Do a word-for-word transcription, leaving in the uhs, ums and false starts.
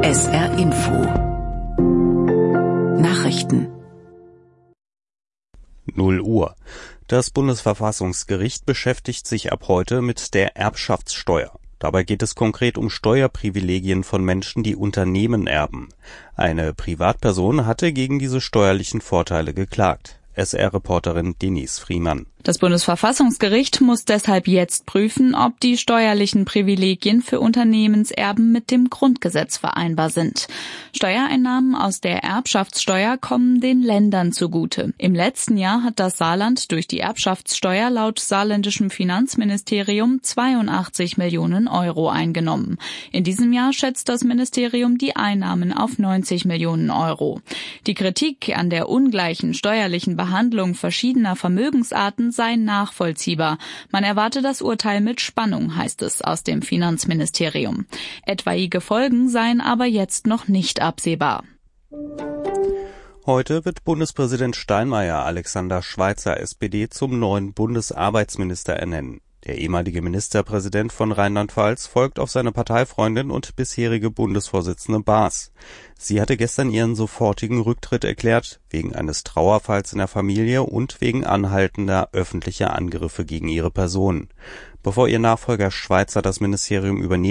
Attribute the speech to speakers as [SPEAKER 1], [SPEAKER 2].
[SPEAKER 1] S R Info Nachrichten
[SPEAKER 2] null Uhr. Das Bundesverfassungsgericht beschäftigt sich ab heute mit der Erbschaftssteuer. Dabei geht es konkret um Steuerprivilegien von Menschen, die Unternehmen erben. Eine Privatperson hatte gegen diese steuerlichen Vorteile geklagt. S R-Reporterin Denise Friemann.
[SPEAKER 3] Das Bundesverfassungsgericht muss deshalb jetzt prüfen, ob die steuerlichen Privilegien für Unternehmenserben mit dem Grundgesetz vereinbar sind. Steuereinnahmen aus der Erbschaftssteuer kommen den Ländern zugute. Im letzten Jahr hat das Saarland durch die Erbschaftssteuer laut saarländischem Finanzministerium zweiundachtzig Millionen Euro eingenommen. In diesem Jahr schätzt das Ministerium die Einnahmen auf neunzig Millionen Euro. Die Kritik an der ungleichen steuerlichen Behandlung verschiedener Vermögensarten sei nachvollziehbar. Man erwarte das Urteil mit Spannung, heißt es aus dem Finanzministerium. Etwaige Folgen seien aber jetzt noch nicht absehbar.
[SPEAKER 2] Heute wird Bundespräsident Steinmeier Alexander Schweitzer S P D zum neuen Bundesarbeitsminister ernennen. Der ehemalige Ministerpräsident von Rheinland-Pfalz folgt auf seine Parteifreundin und bisherige Bundesvorsitzende Baas. Sie hatte gestern ihren sofortigen Rücktritt erklärt, wegen eines Trauerfalls in der Familie und wegen anhaltender öffentlicher Angriffe gegen ihre Person. Bevor ihr Nachfolger Schweitzer das Ministerium übernehmen